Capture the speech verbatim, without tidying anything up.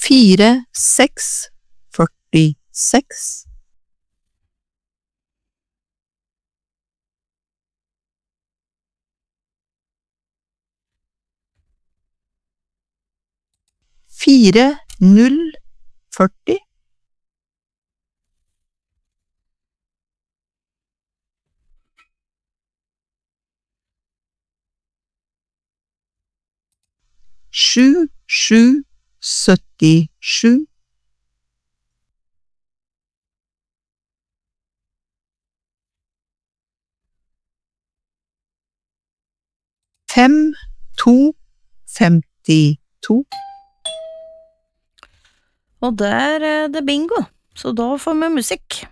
fire, seks, førtiseks. Fire, null, førti. Sju, sju, syttisju. Fem, to, femtito. Og der er det bingo, så da får vi musikk.